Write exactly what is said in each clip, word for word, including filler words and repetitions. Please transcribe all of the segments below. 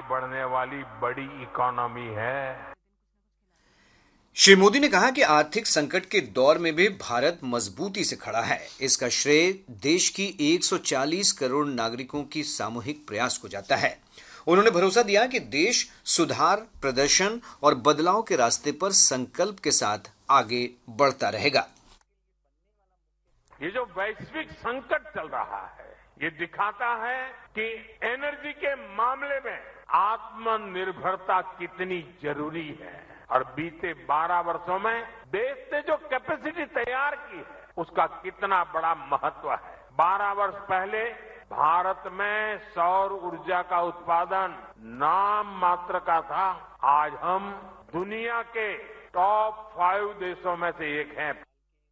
बढ़ने वाली बड़ी इकोनॉमी है। श्री मोदी ने कहा कि आर्थिक संकट के दौर में भी भारत मजबूती से खड़ा है। इसका श्रेय देश की एक सौ चालीस करोड़ नागरिकों की सामूहिक प्रयास को जाता है। उन्होंने भरोसा दिया कि देश सुधार, प्रदर्शन और बदलाव के रास्ते पर संकल्प के साथ आगे बढ़ता रहेगा। ये जो वैश्विक संकट चल रहा है, ये दिखाता है कि एनर्जी के मामले में आत्मनिर्भरता कितनी जरूरी है और बीते बारह वर्षों में देश ने जो कैपेसिटी तैयार की है उसका कितना बड़ा महत्व है। बारह वर्ष पहले भारत में सौर ऊर्जा का उत्पादन नाम मात्र का था। आज हम दुनिया के टॉप फाइव देशों में से एक हैं।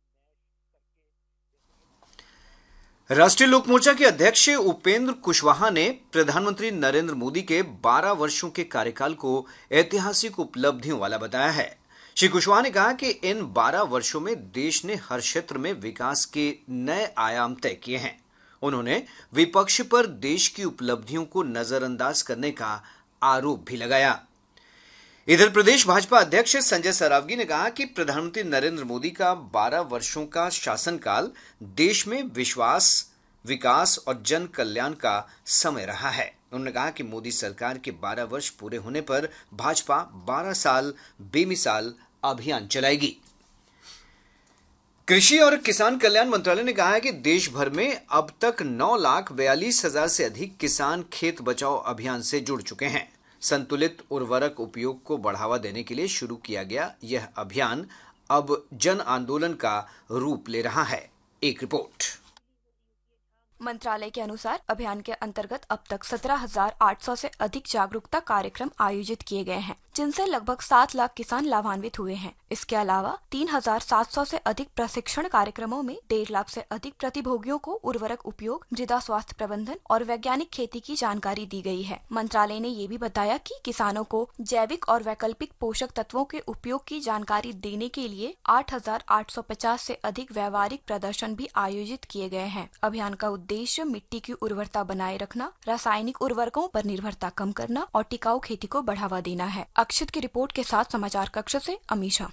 राष्ट्रीय लोक मोर्चा के अध्यक्ष उपेंद्र कुशवाहा ने प्रधानमंत्री नरेंद्र मोदी के बारह वर्षों के कार्यकाल को ऐतिहासिक उपलब्धियों वाला बताया है। श्री कुशवाहा ने कहा कि इन बारह वर्षों में देश ने हर क्षेत्र में विकास के नए आयाम तय किए हैं। उन्होंने विपक्ष पर देश की उपलब्धियों को नजरअंदाज करने का आरोप भी लगाया। इधर प्रदेश भाजपा अध्यक्ष संजय सरावगी ने कहा कि प्रधानमंत्री नरेंद्र मोदी का बारह वर्षों का शासनकाल देश में विश्वास, विकास और जन कल्याण का समय रहा है। उन्होंने कहा कि मोदी सरकार के बारह वर्ष पूरे होने पर भाजपा बारह साल बेमिसाल अभियान चलाएगी। कृषि और किसान कल्याण मंत्रालय ने कहा है कि देश भर में अब तक नौ लाख बयालीस हजार से अधिक किसान खेत बचाओ अभियान से जुड़ चुके हैं। संतुलित उर्वरक उपयोग को बढ़ावा देने के लिए शुरू किया गया यह अभियान अब जन आंदोलन का रूप ले रहा है। एक रिपोर्ट। मंत्रालय के अनुसार अभियान के अंतर्गत अब तक सत्रह हजार आठ सौ से अधिक जागरूकता कार्यक्रम आयोजित किए गए हैं, जिनसे लगभग सात लाख किसान लाभान्वित हुए हैं। इसके अलावा तीन हजार सात सौ से अधिक प्रशिक्षण कार्यक्रमों में डेढ़ लाख से अधिक प्रतिभोगियों को उर्वरक उपयोग, मृदा स्वास्थ्य प्रबंधन और वैज्ञानिक खेती की जानकारी दी गई है। मंत्रालय ने ये भी बताया कि किसानों को जैविक और वैकल्पिक पोषक तत्वों के उपयोग की जानकारी देने के लिए आठ हजार आठ सौ पचास से अधिक व्यावहारिक प्रदर्शन भी आयोजित किए गए हैं। अभियान का उद्देश्य मिट्टी की उर्वरता बनाए रखना, रासायनिक उर्वरकों पर निर्भरता कम करना और टिकाऊ खेती को बढ़ावा देना है। अक्षित की रिपोर्ट के साथ समाचार कक्ष से अमीशा।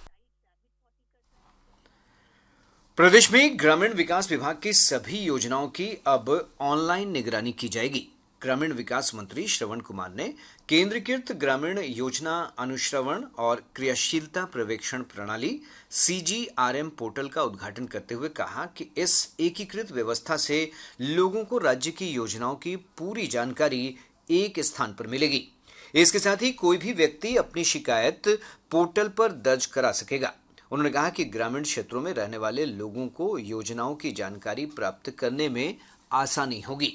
प्रदेश में ग्रामीण विकास विभाग की सभी योजनाओं की अब ऑनलाइन निगरानी की जाएगी। ग्रामीण विकास मंत्री श्रवण कुमार ने केंद्रीकृत ग्रामीण योजना अनुश्रवण और क्रियाशीलता पर्यवेक्षण प्रणाली सीजीआरएम पोर्टल का उद्घाटन करते हुए कहा कि इस एकीकृत व्यवस्था से लोगों को राज्य की योजनाओं की पूरी जानकारी एक स्थान पर मिलेगी। इसके साथ ही कोई भी व्यक्ति अपनी शिकायत पोर्टल पर दर्ज करा सकेगा। उन्होंने कहा कि ग्रामीण क्षेत्रों में रहने वाले लोगों को योजनाओं की जानकारी प्राप्त करने में आसानी होगी।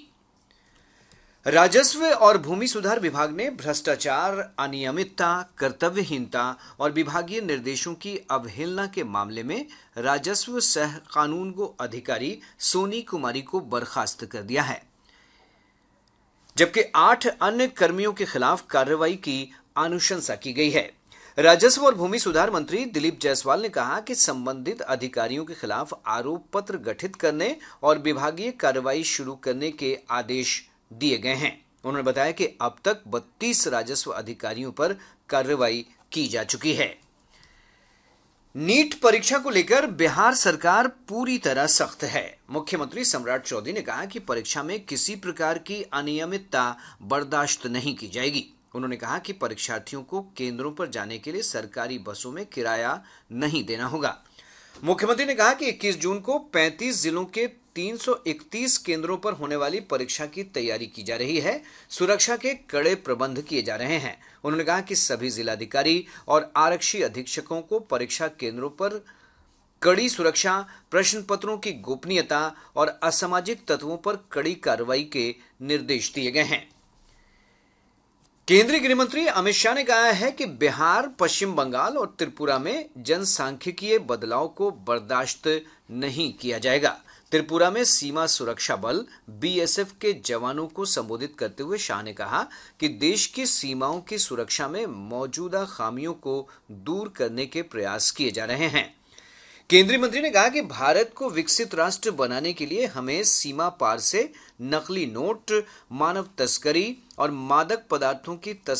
राजस्व और भूमि सुधार विभाग ने भ्रष्टाचार, अनियमितता, कर्तव्यहीनता और विभागीय निर्देशों की अवहेलना के मामले में राजस्व सह कानूनगो अधिकारी सोनी कुमारी को बर्खास्त कर दिया है, जबकि आठ अन्य कर्मियों के खिलाफ कार्रवाई की अनुशंसा की गई है। राजस्व और भूमि सुधार मंत्री दिलीप जायसवाल ने कहा कि संबंधित अधिकारियों के खिलाफ आरोप पत्र गठित करने और विभागीय कार्रवाई शुरू करने के आदेश दिए गए हैं। उन्होंने बताया कि अब तक बत्तीस राजस्व अधिकारियों पर कार्रवाई की जा चुकी है। नीट परीक्षा को लेकर बिहार सरकार पूरी तरह सख्त है। मुख्यमंत्री सम्राट चौधरी ने कहा कि परीक्षा में किसी प्रकार की अनियमितता बर्दाश्त नहीं की जाएगी। उन्होंने कहा कि परीक्षार्थियों को केंद्रों पर जाने के लिए सरकारी बसों में किराया नहीं देना होगा। मुख्यमंत्री ने कहा कि इक्कीस जून को पैंतीस जिलों के तीन सौ इकतीस केंद्रों पर होने वाली परीक्षा की तैयारी की जा रही है। सुरक्षा के कड़े प्रबंध किए जा रहे हैं। उन्होंने कहा कि सभी जिलाधिकारी और आरक्षी अधीक्षकों को परीक्षा केंद्रों पर कड़ी सुरक्षा, प्रश्न पत्रों की गोपनीयता और असामाजिक तत्वों पर कड़ी कार्रवाई के निर्देश दिए गए हैं। केंद्रीय गृहमंत्री अमित शाह ने कहा है कि बिहार, पश्चिम बंगाल और त्रिपुरा में जनसांख्यिकीय बदलाव को बर्दाश्त नहीं किया जाएगा। त्रिपुरा में सीमा सुरक्षा बल बीएसएफ के जवानों को संबोधित करते हुए शाह ने कहा कि देश की सीमाओं की सुरक्षा में मौजूदा खामियों को दूर करने के प्रयास किए जा रहे हैं। केंद्रीय मंत्री ने कहा कि भारत को विकसित राष्ट्र बनाने के लिए हमें सीमा पार से नकली नोट, मानव तस्करी और मादक पदार्थों की